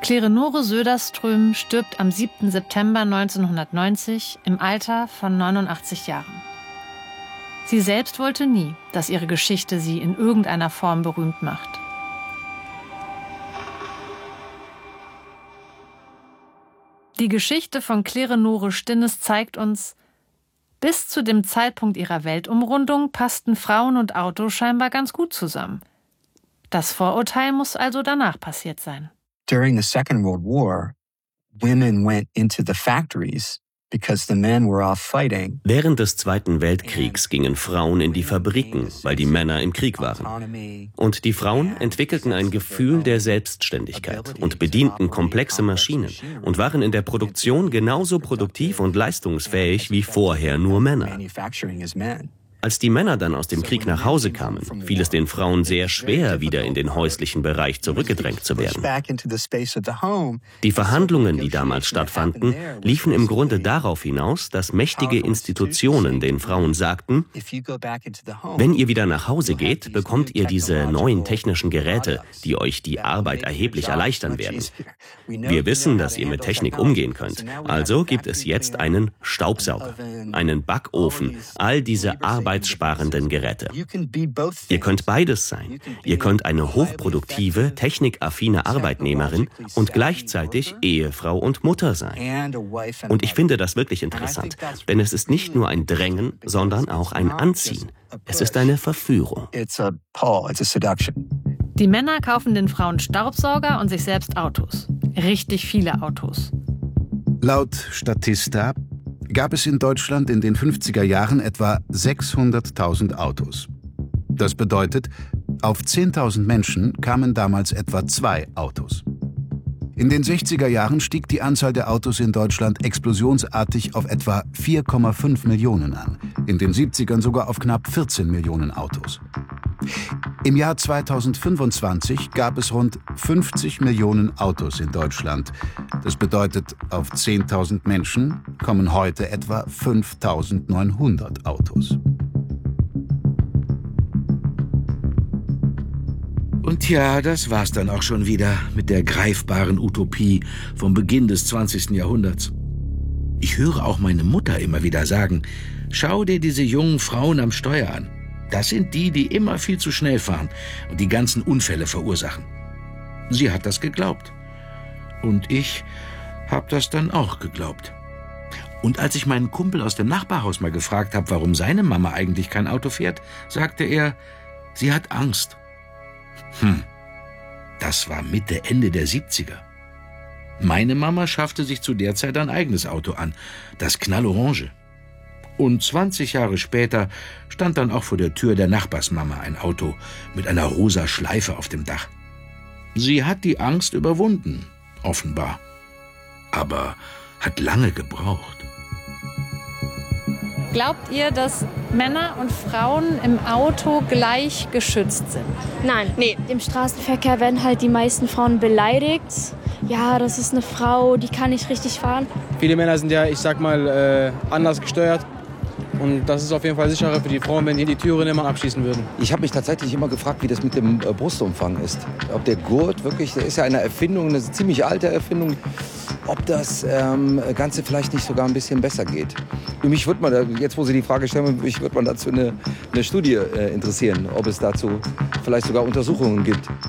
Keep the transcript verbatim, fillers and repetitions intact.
Claire-Nore Söderström stirbt am siebten September neunzehnhundertneunzig im Alter von neunundachtzig Jahren. Sie selbst wollte nie, dass ihre Geschichte sie in irgendeiner Form berühmt macht. Die Geschichte von Claire-Nore Stinnes zeigt uns, bis zu dem Zeitpunkt ihrer Weltumrundung passten Frauen und Auto scheinbar ganz gut zusammen. Das Vorurteil muss also danach passiert sein. During the Second World War, women went into the factories because the men were off fighting. Während des Zweiten Weltkriegs gingen Frauen in die Fabriken, weil die Männer im Krieg waren. Und die Frauen entwickelten ein Gefühl der Selbstständigkeit und bedienten komplexe Maschinen und waren in der Produktion genauso produktiv und leistungsfähig wie vorher nur Männer. Als die Männer dann aus dem Krieg nach Hause kamen, fiel es den Frauen sehr schwer, wieder in den häuslichen Bereich zurückgedrängt zu werden. Die Verhandlungen, die damals stattfanden, liefen im Grunde darauf hinaus, dass mächtige Institutionen den Frauen sagten, wenn ihr wieder nach Hause geht, bekommt ihr diese neuen technischen Geräte, die euch die Arbeit erheblich erleichtern werden. Wir wissen, dass ihr mit Technik umgehen könnt, also gibt es jetzt einen Staubsauger, einen Backofen, all diese Arbeit arbeitssparenden Geräte. Ihr könnt beides sein. Ihr könnt eine hochproduktive, technikaffine Arbeitnehmerin und gleichzeitig Ehefrau und Mutter sein. Und ich finde das wirklich interessant, denn es ist nicht nur ein Drängen, sondern auch ein Anziehen. Es ist eine Verführung. Die Männer kaufen den Frauen Staubsauger und sich selbst Autos. Richtig viele Autos. Laut Statista gab es in Deutschland in den fünfziger Jahren etwa sechshunderttausend Autos. Das bedeutet, auf zehntausend Menschen kamen damals etwa zwei Autos. In den sechziger Jahren stieg die Anzahl der Autos in Deutschland explosionsartig auf etwa vier Komma fünf Millionen an, in den siebzigern sogar auf knapp vierzehn Millionen Autos. Im Jahr zweitausendfünfundzwanzig gab es rund fünfzig Millionen Autos in Deutschland. Das bedeutet, auf zehntausend Menschen kommen heute etwa fünftausendneunhundert Autos. Und ja, das war's dann auch schon wieder mit der greifbaren Utopie vom Beginn des zwanzigsten Jahrhunderts. Ich höre auch meine Mutter immer wieder sagen, schau dir diese jungen Frauen am Steuer an. Das sind die, die immer viel zu schnell fahren und die ganzen Unfälle verursachen. Sie hat das geglaubt. Und ich habe das dann auch geglaubt. Und als ich meinen Kumpel aus dem Nachbarhaus mal gefragt habe, warum seine Mama eigentlich kein Auto fährt, sagte er, sie hat Angst. Hm, das war Mitte, Ende der siebziger. Meine Mama schaffte sich zu der Zeit ein eigenes Auto an, das Knallorange. Und zwanzig Jahre später stand dann auch vor der Tür der Nachbarsmama ein Auto mit einer rosa Schleife auf dem Dach. Sie hat die Angst überwunden, offenbar. Aber hat lange gebraucht. Glaubt ihr, dass Männer und Frauen im Auto gleich geschützt sind? Nein. Nee. Im Straßenverkehr werden halt die meisten Frauen beleidigt. Ja, das ist eine Frau, die kann nicht richtig fahren. Viele Männer sind ja, ich sag mal, äh, anders gesteuert. Und das ist auf jeden Fall sicherer für die Frauen, wenn die die Türen immer abschließen würden. Ich habe mich tatsächlich immer gefragt, wie das mit dem äh, Brustumfang ist. Ob der Gurt wirklich, der ist ja eine Erfindung, eine ziemlich alte Erfindung, ob das ähm, Ganze vielleicht nicht sogar ein bisschen besser geht. Mich würde man, jetzt wo Sie die Frage stellen, mich würde man dazu eine, eine Studie äh, interessieren, ob es dazu vielleicht sogar Untersuchungen gibt.